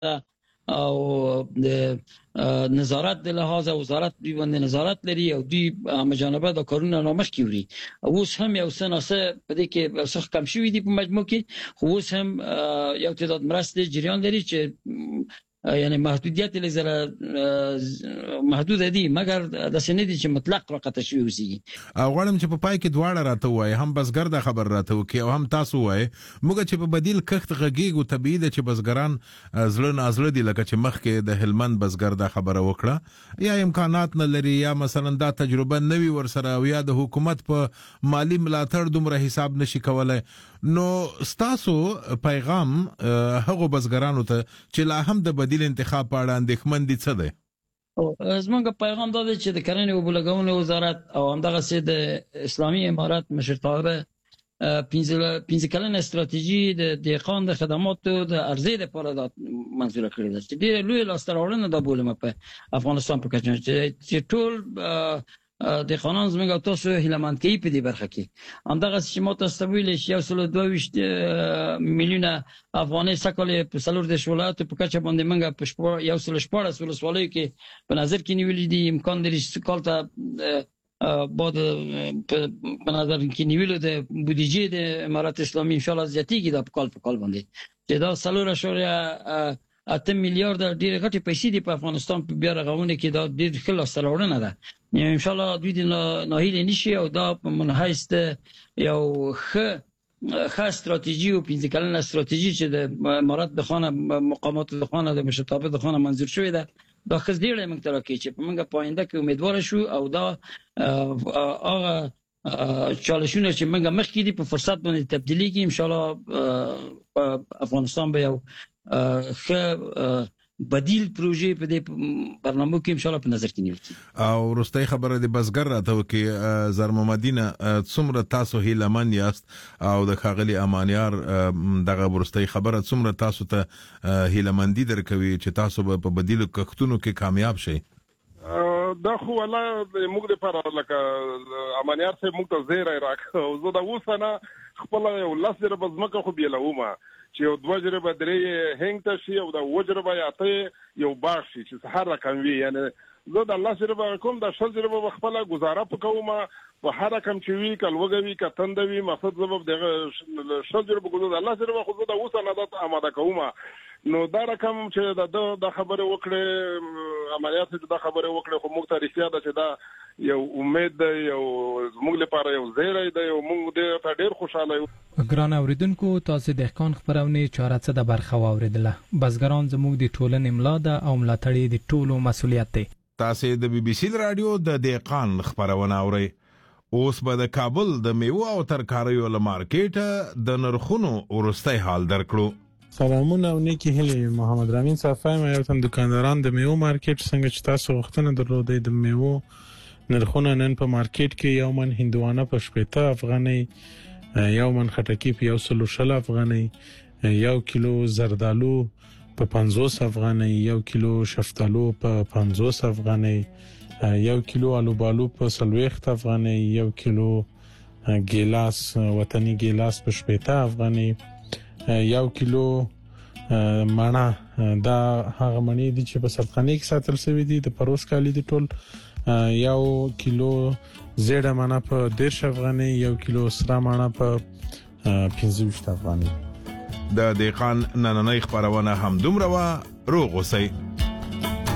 او د نظارت د لحاظه وزارت دوی باندې نظارت لري او دوی مجانبه د کارونه نامخ کیوري. اوس هم یو څه ناسه په دې کې وسخ کم شوی دی په مجموع کې، خو اوس هم یو تعداد مرستې جریان لري چې یعنی محدودیت لزر محدود دي، مګر د سندې چې مطلق وقت شوی وسی. غواړم چې په پای کې دواړه راته وای، هم بزګر د خبر راته وکي او هم تاسو وای موږ چې په بدیل کښت غږیږو طبيعي ده چې بزګران زړه نازړه دي، لکه چې مخکې د هلمند بزګر د خبره وکړه، یا امکانات نه لري یا مثلا دا تجربه نوي ورسره او یا د حکومت په مالی ملاتړ دومره حساب نشي کولای. نو ستاسو پیغام هغه بزګرانو ته چې لا هم د بدیل انتخاب په اړه اندېښمن دي څه دی؟ زمونږ پیغام دا دی چې د کرنې او بلګونې وزارت او همدغه سي د اسلامي امارات مشرتابه 15 کلنه استراتیژي د دهقان د خدماتو د ارزی لپاره منظور کړی ده چې ډېر لوی لاسته راوړنه ده بولم په افغانستان په کچه چې ټول د قانون زموږ او تاسو هیلمند کوي په دې برخه کې. همدغه چې مو تاسو ویل شي 122 میلیونه افغاني سکل په سلور د ولایت په کچه باندې منګه په 114 ولسوالۍ کې په نظر کې نیولې دي. امکان لري چې کال ته بعد په نظر کې نیولو د بودیجه د امارات اسلامي ان شاء الله زیاتیږي د په کال باندې چې دا سلور اشاریه 8 میلیارډ ډېر غټي پیسې دي په افغانستان په بیا رغونه کې، دا ډېر ښه لاسته راوړنه ده. ان شاء الله دوی د ناهیلې نشي او دا په منحیث یو ښه استراتیژي او 15 کلنه استراتیژي چې د امارات د خانه مقامات د خانه د مشرتابه د خانه منظور شوې ده، دا خزديړه موږ تر کې چې په موږ پاینده کې امیدوار شو او دا هغه چالشونه چې موږ مخکې دي په فرصت باندې تبدیلی کې ان شاء الله افغانستان به یو ښه بدیل پروژې په دې برنامه کې ان شاء الله په نظر کې نیول. او رستای خبره د بزګر راته وکي زرممدینه څومره تاسو هیلمن یاست او د خاغلی امانیار دغه رستای خبره څومره تاسو ته هیلمندی درکوي چې تاسو په بدیل کښتونو کې کامیاب شئ؟ دا خو والله موږ لپاره لکه امانیار سه موږ ته زیری راکړ او زه دا اوسنه خپل یو لاس در بزمکه خو بیلومه چې یو دوه جربه درې هنګ ته شي او دا وجربه یاته یو باغ شي چې سحر رقم وي. یعنی زه د الله جربه کوم د شل جربه خپل گزاره وکوم په هر رقم چې وی کل وګوي کتندوي مقصد زبب دغه شل جربه ګذر الله جربه خو دا اوس نه د آماده کوم. نو دا رقم چې د خبره وکړه عملیات د خبره وکړه خو موږ ته رښتیا ده چې دا یو امید ده، یو موږ لپاره یو زیری ده، یو موږ ډېر خوشاله یو. ګران اوریدونکو، تاسو د دهقان خبرونه چاره څه د برخه واوریدله. بزګران زموږ د ټولنې ملا ده او ملاتړي د ټولو مسؤلیت دی. تاسو د بي بي سي رادیو د دهقان خبرونه اورئ. اوس به د کابل د میوه او ترکاریو له مارکیټه د نرخونو ورستۍ حال درکړو. سلامونه او نیکی هیلې. محمد رامین صافی ما یو تن دکانداران د میوه مارکیټ څنګه چې تاسو وختونه درلودې د میوه نرخونه نن په مارکیټ کې یو من هندوانه په 70 افغانۍ، یو من خټکی په 140 افغانۍ، یو کیلو زردالو په 50 افغانۍ، یو کیلو شفتالو په 50 افغانۍ، یو کیلو آلوبالو په 40 افغانۍ، یو کیلو ګیلاس وطني ګیلاس په 70 افغانۍ، یو کیلو مڼه دا هغه مڼې دي چې په سرخانه کې ساتل شوی دي د پروس کالی دي ټول، یو کیلو زیړه مڼه په 10 افغانۍ، یو کیلو سره مڼه په 15 افغانۍ. د دهقان نننۍ خبرونه هم دومره وا روغ اوسئ.